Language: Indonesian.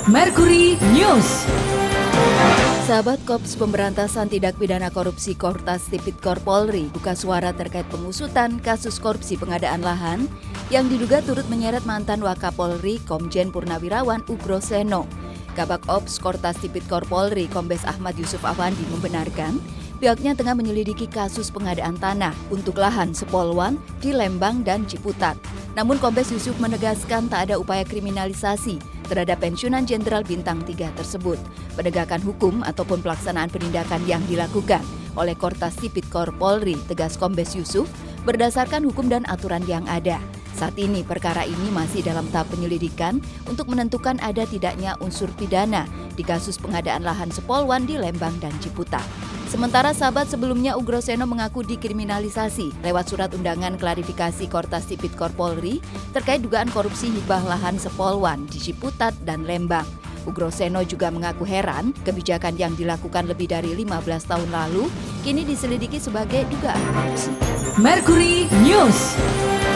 Mercury News. Sahabat Kops Pemberantasan Tindak Pidana Korupsi Kortas Tipikor Polri buka suara terkait pengusutan kasus korupsi pengadaan lahan yang diduga turut menyeret mantan Wakapolri Komjen Purnawirawan Ugro Seno. Kabak Ops Kortas Tipikor Polri Kombes Ahmad Yusuf Afandi membenarkan pihaknya tengah menyelidiki kasus pengadaan tanah untuk lahan Sepolwan di Lembang dan Ciputat. Namun Kombes Yusuf menegaskan tak ada upaya kriminalisasi terhadap pensiunan Jenderal Bintang 3 tersebut. Penegakan hukum ataupun pelaksanaan penindakan yang dilakukan oleh Kortas Tipikor Polri, tegas Kombes Yusuf, berdasarkan hukum dan aturan yang ada. Saat ini perkara ini masih dalam tahap penyelidikan untuk menentukan ada tidaknya unsur pidana di kasus pengadaan lahan Sepolwan di Lembang dan Ciputat. Sementara sahabat sebelumnya Ugro Seno mengaku dikriminalisasi lewat surat undangan klarifikasi Kortas Tipikor Polri terkait dugaan korupsi hibah lahan Sepolwan di Ciputat dan Lembang. Ugro Seno juga mengaku heran kebijakan yang dilakukan lebih dari 15 tahun lalu kini diselidiki sebagai dugaan korupsi. Mercury News.